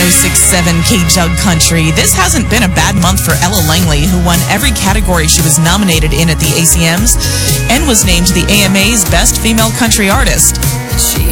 106.7 K-Jug Country. This hasn't been a bad month for Ella Langley, who won every category she was nominated in at the ACMs and was named the AMA's Best Female Country Artist. She